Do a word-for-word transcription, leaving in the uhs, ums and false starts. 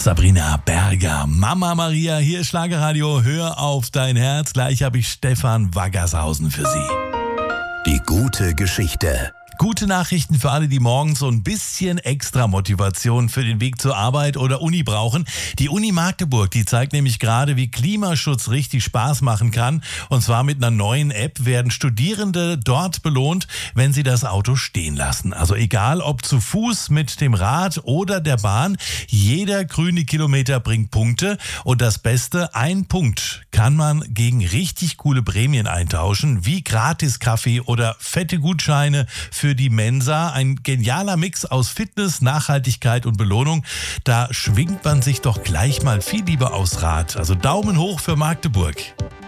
Sabrina Berger, Mama Maria, hier ist Schlagerradio, hör auf dein Herz. Gleich habe ich Stefan Waggershausen für Sie. Die gute Geschichte. Gute Nachrichten für alle, die morgens so ein bisschen extra Motivation für den Weg zur Arbeit oder Uni brauchen. Die Uni Magdeburg, die zeigt nämlich gerade, wie Klimaschutz richtig Spaß machen kann. Und zwar mit einer neuen App werden Studierende dort belohnt, wenn sie das Auto stehen lassen. Also egal, ob zu Fuß, mit dem Rad oder der Bahn, jeder grüne Kilometer bringt Punkte. Und das Beste, ein Punkt kann man gegen richtig coole Prämien eintauschen, wie Gratis-Kaffee oder fette Gutscheine für Für die Mensa. Ein genialer Mix aus Fitness, Nachhaltigkeit und Belohnung. Da schwingt man sich doch gleich mal viel lieber aufs Rad. Also Daumen hoch für Magdeburg.